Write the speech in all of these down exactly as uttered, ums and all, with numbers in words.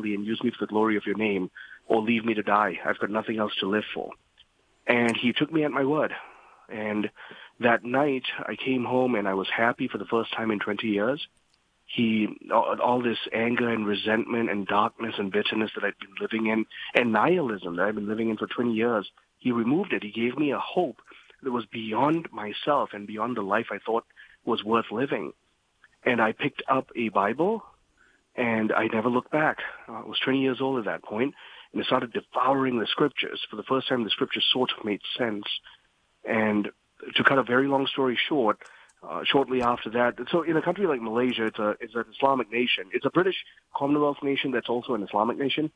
family and use me for the glory of your name, or leave me to die. I've got nothing else to live for. And he took me at my word. And that night, I came home and I was happy for the first time in twenty years. He, all, all this anger and resentment and darkness and bitterness that I'd been living in, and nihilism that I've been living in for twenty years, he removed it. He gave me a hope that was beyond myself and beyond the life I thought was worth living. And I picked up a Bible, and I never looked back. I was twenty years old at that point, and I started devouring the scriptures. For the first time, the scriptures sort of made sense. And to cut a very long story short, uh, shortly after that, so in a country like Malaysia, it's a it's an Islamic nation. It's a British Commonwealth nation that's also an Islamic nation.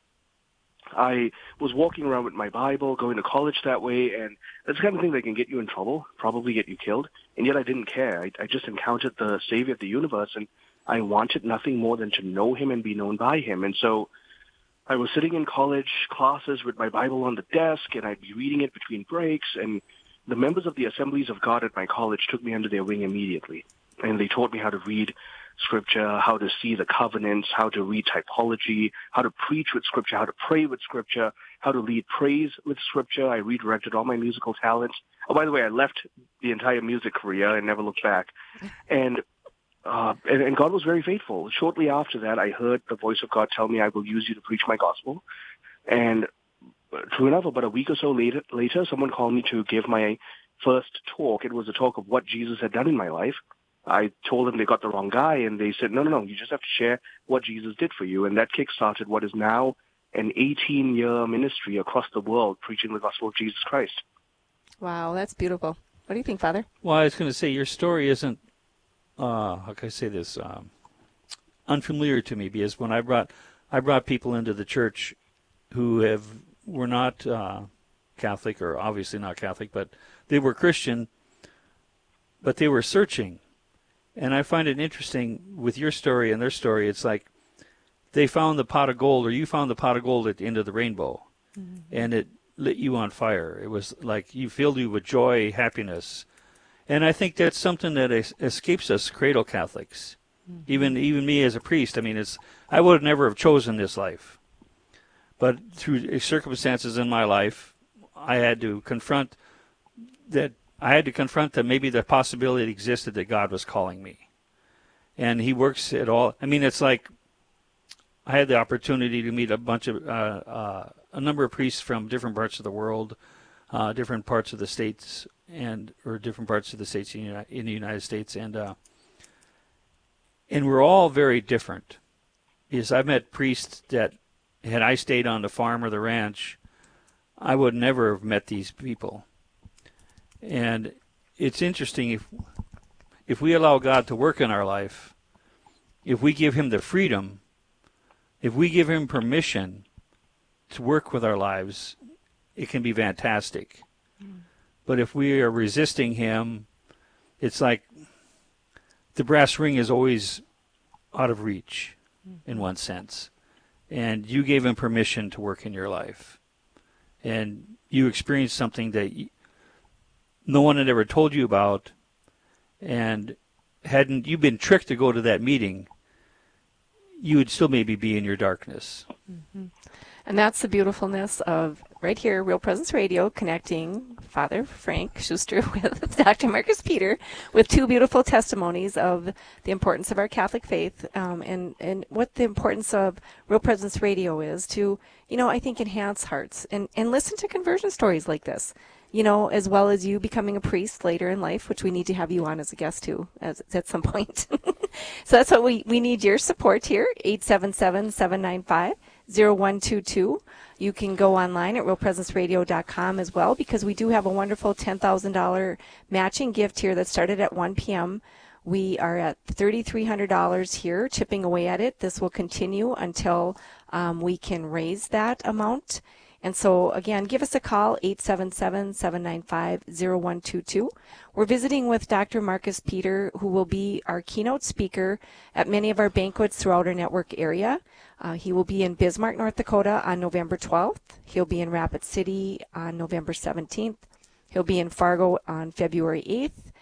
I was walking around with my Bible, going to college that way, and that's the kind of thing that can get you in trouble, probably get you killed, and yet I didn't care. I, I just encountered the Savior of the universe, and I wanted nothing more than to know him and be known by him. And so I was sitting in college classes with my Bible on the desk, and I'd be reading it between breaks, and the members of the Assemblies of God at my college took me under their wing immediately, and they taught me how to read Scripture, how to see the covenants, how to read typology, how to preach with Scripture, how to pray with Scripture, how to lead praise with Scripture. I redirected all my musical talents. Oh, by the way, I left the entire music career and never looked back. And, uh, and, and God was very faithful. Shortly after that, I heard the voice of God tell me, I will use you to preach my gospel. And true enough, about a week or so later, later, someone called me to give my first talk. It was a talk of what Jesus had done in my life. I told them they got the wrong guy, and they said, no, no, no, you just have to share what Jesus did for you. And that kickstarted what is now an eighteen-year ministry across the world preaching the gospel of Jesus Christ. Wow, that's beautiful. What do you think, Father? Well, I was going to say, your story isn't, uh, how can I say this, um, unfamiliar to me, because when I brought I brought people into the church who have were not uh, Catholic, or obviously not Catholic, but they were Christian, but they were searching. And I find it interesting with your story and their story. It's like they found the pot of gold, or you found the pot of gold at the end of the rainbow, mm-hmm. and it lit you on fire. It was like you filled you with joy, happiness. And I think that's something that es- escapes us cradle Catholics. Mm-hmm. Even even me as a priest, I mean, it's I would never have chosen this life. But through circumstances in my life, I had to confront that I had to confront that maybe the possibility existed that God was calling me. And he works at all. I mean, it's like I had the opportunity to meet a bunch of, uh, uh, a number of priests from different parts of the world, uh, different parts of the states, and or different parts of the states in, in the United States. And, uh, and we're all very different. Because I've met priests that, had I stayed on the farm or the ranch, I would never have met these people. And it's interesting, if if we allow God to work in our life, if we give him the freedom, if we give him permission to work with our lives, it can be fantastic. Mm. But if we are resisting him, it's like the brass ring is always out of reach, mm. in one sense. And you gave him permission to work in your life. And you experienced something that you, no one had ever told you about, and hadn't you been tricked to go to that meeting, you would still maybe be in your darkness. Mm-hmm. And that's the beautifulness of right here, Real Presence Radio, connecting Father Frank Schuster with Doctor Marcus Peter, with two beautiful testimonies of the importance of our Catholic faith, um, and, and what the importance of Real Presence Radio is to, you know, I think enhance hearts and, and listen to conversion stories like this. You know, as well as you becoming a priest later in life, which we need to have you on as a guest too, as, at some point. So that's what we, we need your support here, eight seven seven, seven nine five, zero one two two. You can go online at real presence radio dot com as well, because we do have a wonderful ten thousand dollars matching gift here that started at one p.m. We are at three thousand three hundred dollars here, chipping away at it. This will continue until um, we can raise that amount. And so, again, give us a call, eight seven seven, seven nine five, zero one two two. We're visiting with Doctor Marcus Peter, who will be our keynote speaker at many of our banquets throughout our network area. Uh, he will be in Bismarck, North Dakota on November twelfth. He'll be in Rapid City on November seventeenth. He'll be in Fargo on February eighth.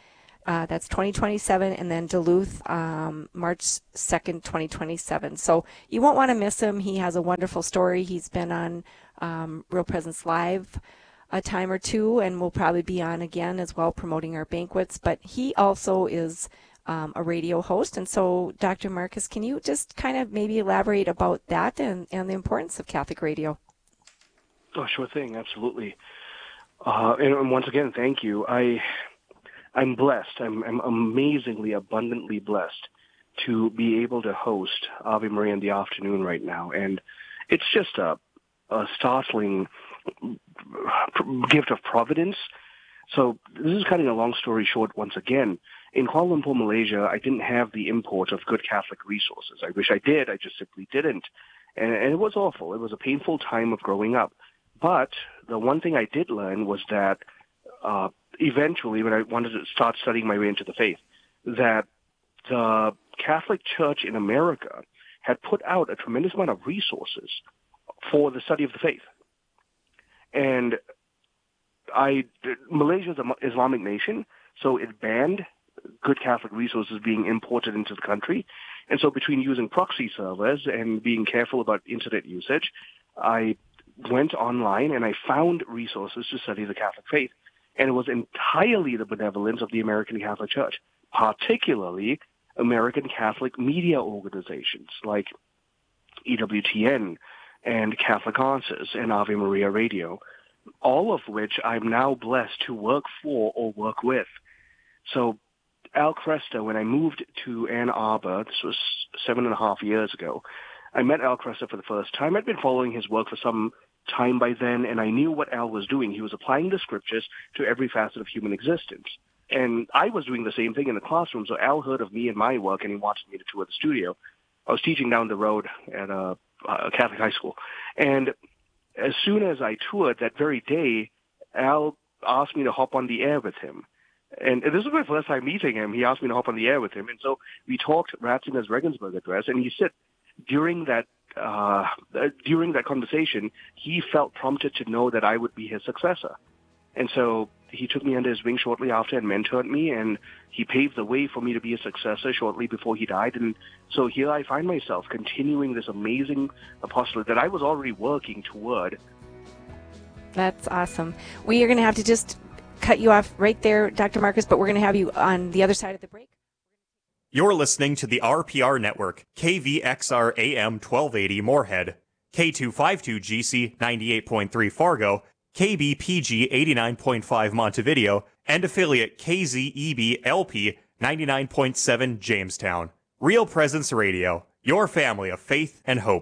Uh, that's twenty twenty-seven, and then Duluth, um, March second, twenty twenty-seven. So you won't want to miss him. He has a wonderful story. He's been on um, Real Presence Live a time or two, and will probably be on again as well, promoting our banquets. But he also is um, a radio host. And so, Doctor Marcus, can you just kind of maybe elaborate about that and, and the importance of Catholic radio? Oh, sure thing. Absolutely. Uh, and, and once again, thank you. I... I'm blessed. I'm, I'm amazingly, abundantly blessed to be able to host Ave Maria in the afternoon right now. And it's just a, a startling gift of providence. So this is cutting a long story short once again. In Kuala Lumpur, Malaysia, I didn't have the import of good Catholic resources. I wish I did. I just simply didn't. And, and it was awful. It was a painful time of growing up. But the one thing I did learn was that uh, eventually, when I wanted to start studying my way into the faith, that the Catholic Church in America had put out a tremendous amount of resources for the study of the faith. And I, Malaysia is an Islamic nation, so it banned good Catholic resources being imported into the country. And so between using proxy servers and being careful about internet usage, I went online and I found resources to study the Catholic faith. And it was entirely the benevolence of the American Catholic Church, particularly American Catholic media organizations like E W T N and Catholic Answers and Ave Maria Radio, all of which I'm now blessed to work for or work with. So Al Cresta, when I moved to Ann Arbor, this was seven and a half years ago, I met Al Cresta for the first time. I'd been following his work for some time by then, and I knew what Al was doing. He was applying the scriptures to every facet of human existence. And I was doing the same thing in the classroom, so Al heard of me and my work, and he wanted me to tour the studio. I was teaching down the road at a, a Catholic high school. And as soon as I toured that very day, Al asked me to hop on the air with him. And this was my first time meeting him. He asked me to hop on the air with him. And so we talked Ratzinger's Regensburg Address, and he said during that Uh, during that conversation, he felt prompted to know that I would be his successor. And so he took me under his wing shortly after and mentored me, and he paved the way for me to be a successor shortly before he died. And so here I find myself continuing this amazing apostolate that I was already working toward. That's awesome. We are going to have to just cut you off right there, Doctor Marcus, but we're going to have you on the other side of the break. You're listening to the R P R Network, K V X R A M twelve eighty Moorhead, K two fifty-two G C ninety-eight point three Fargo, K B P G eighty-nine point five Montevideo, and affiliate K Z E B L P ninety-nine point seven Jamestown. Real Presence Radio, your family of faith and hope.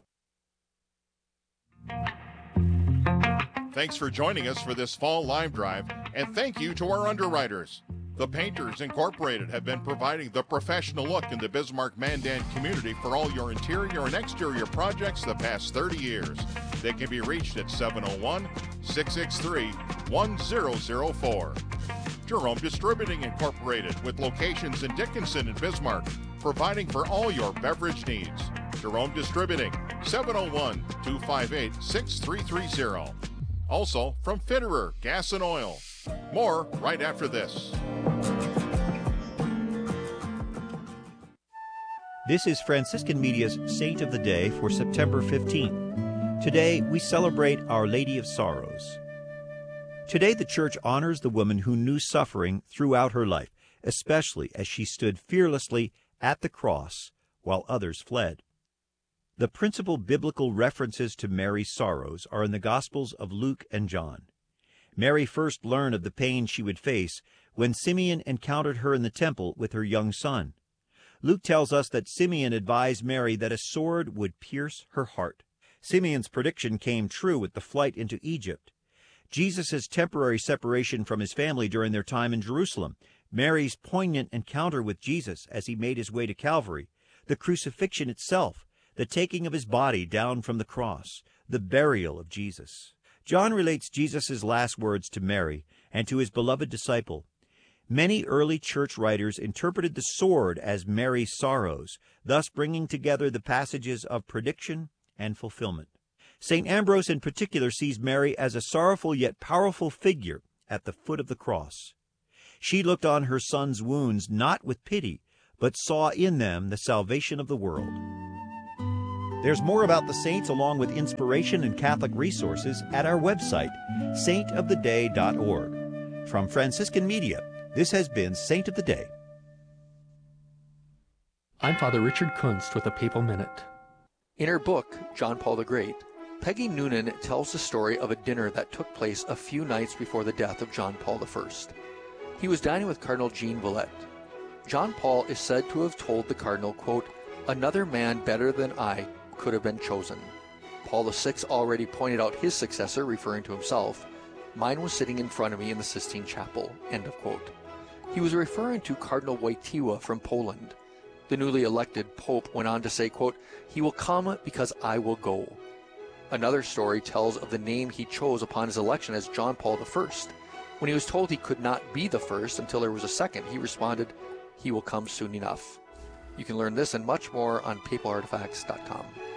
Thanks for joining us for this fall live drive, and thank you to our underwriters. The Painters Incorporated have been providing the professional look in the Bismarck-Mandan community for all your interior and exterior projects the past thirty years. They can be reached at seven oh one, six six three, one oh oh four. Jerome Distributing Incorporated, with locations in Dickinson and Bismarck, providing for all your beverage needs. Jerome Distributing, seven oh one, two five eight, six three three zero. Also from Fitterer Gas and Oil. More right after this. This is Franciscan Media's Saint of the Day for September fifteenth. Today we celebrate Our Lady of Sorrows. Today the Church honors the woman who knew suffering throughout her life, especially as she stood fearlessly at the cross while others fled. The principal biblical references to Mary's sorrows are in the Gospels of Luke and John. Mary first learned of the pain she would face when Simeon encountered her in the temple with her young son. Luke tells us that Simeon advised Mary that a sword would pierce her heart. Simeon's prediction came true with the flight into Egypt. Jesus' temporary separation from his family during their time in Jerusalem, Mary's poignant encounter with Jesus as he made his way to Calvary, the crucifixion itself, the taking of his body down from the cross, the burial of Jesus. John relates Jesus' last words to Mary and to his beloved disciple. Many early church writers interpreted the sword as Mary's sorrows, thus bringing together the passages of prediction and fulfillment. Saint Ambrose in particular sees Mary as a sorrowful yet powerful figure at the foot of the cross. She looked on her son's wounds not with pity, but saw in them the salvation of the world. There's more about the saints along with inspiration and Catholic resources at our website, saint of the day dot org. From Franciscan Media, this has been Saint of the Day. I'm Father Richard Kunst with a Papal Minute. In her book, John Paul the Great, Peggy Noonan tells the story of a dinner that took place a few nights before the death of John Paul the First. He was dining with Cardinal Jean Villette. John Paul is said to have told the Cardinal, quote, "Another man better than I could have been chosen. Paul the Sixth already pointed out his successor, referring to himself. Mine was sitting in front of me in the Sistine Chapel," end of quote. He was referring to Cardinal Wojtyła from Poland. The newly elected Pope went on to say, quote, "He will come because I will go." Another story tells of the name he chose upon his election as John Paul the First. When he was told he could not be the first until there was a second, he responded, "He will come soon enough." You can learn this and much more on papal artifacts dot com.